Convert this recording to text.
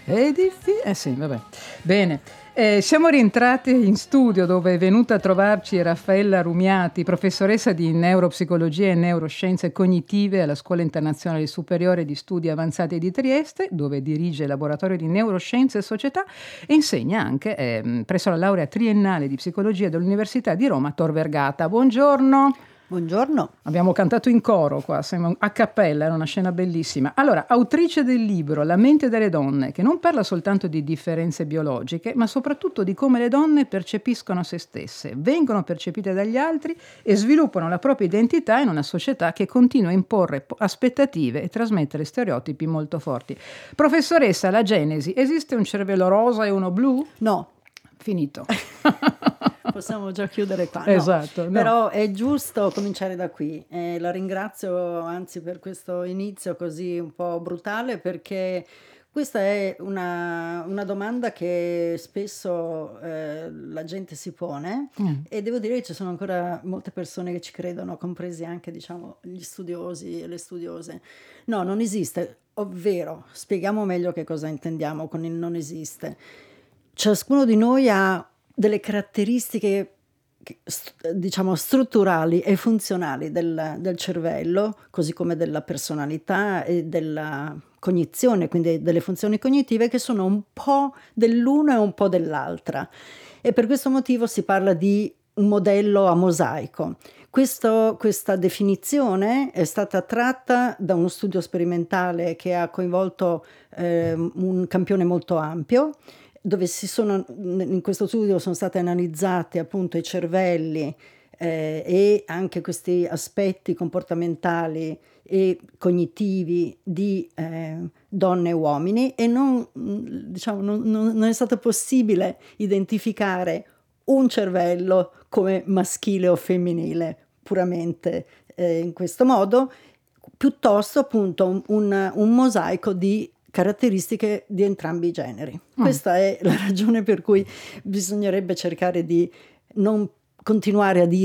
È difficile. Sì, vabbè. Bene. Siamo rientrati in studio dove è venuta a trovarci Raffaella Rumiati, professoressa di neuropsicologia e neuroscienze cognitive alla Scuola Internazionale Superiore di Studi Avanzati di Trieste, dove dirige il laboratorio di neuroscienze e società e insegna anche presso la laurea triennale di psicologia dell'Università di Roma Tor Vergata. Buongiorno. Buongiorno. Abbiamo cantato in coro qua, a cappella, era una scena bellissima. Allora, autrice del libro La mente delle donne, che non parla soltanto di differenze biologiche, ma soprattutto di come le donne percepiscono se stesse, vengono percepite dagli altri e sviluppano la propria identità in una società che continua a imporre aspettative e trasmettere stereotipi molto forti. Professoressa, la genesi, esiste un cervello rosa e uno blu? No. Finito. Possiamo già chiudere qua. Esatto. No. Però è giusto cominciare da qui. La ringrazio anzi per questo inizio così un po' brutale, perché questa è una domanda che spesso la gente si pone e devo dire che ci sono ancora molte persone che ci credono, compresi anche, diciamo, gli studiosi e le studiose. No, non esiste, ovvero, spieghiamo meglio che cosa intendiamo con il non esiste. Ciascuno di noi ha delle caratteristiche, diciamo, strutturali e funzionali del cervello, così come della personalità e della cognizione, quindi delle funzioni cognitive, che sono un po' dell'uno e un po' dell'altra. E per questo motivo si parla di un modello a mosaico. Questa definizione è stata tratta da uno studio sperimentale che ha coinvolto un campione molto ampio, dove in questo studio sono state analizzate appunto i cervelli e anche questi aspetti comportamentali e cognitivi di donne e uomini, e non è stato possibile identificare un cervello come maschile o femminile puramente in questo modo, piuttosto appunto un mosaico di caratteristiche di entrambi i generi. Questa è la ragione per cui bisognerebbe cercare di non continuare a dire